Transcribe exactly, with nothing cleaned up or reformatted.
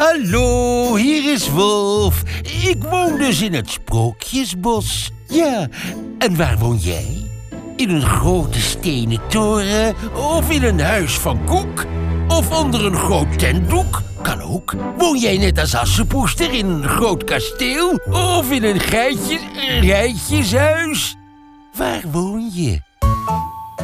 Hallo, hier is Wolf. Ik woon dus in het Sprookjesbos. Ja, en waar woon jij? In een grote stenen toren? Of in een huis van koek? Of onder een groot tentdoek? Kan ook. Woon jij net als Assepoester in een groot kasteel? Of in een geitje, rijtjeshuis? Waar woon je?